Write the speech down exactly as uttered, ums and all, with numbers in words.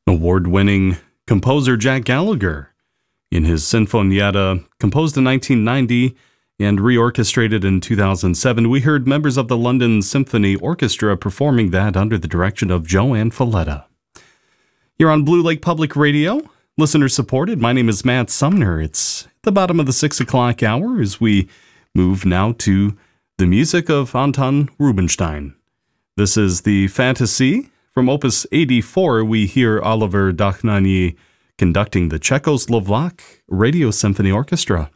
Award-winning composer Jack Gallagher in his Sinfonietta, composed in nineteen ninety and reorchestrated in two thousand seven. We heard members of the London Symphony Orchestra performing that under the direction of Joanne Falletta. You're on Blue Lake Public Radio, listener supported. My name is Matt Sumner. It's the bottom of the six o'clock hour as we move now to the music of Anton Rubinstein. This is the Fantasy. From Opus eighty-four, we hear Oliver Dochnany conducting the Czechoslovak Radio Symphony Orchestra.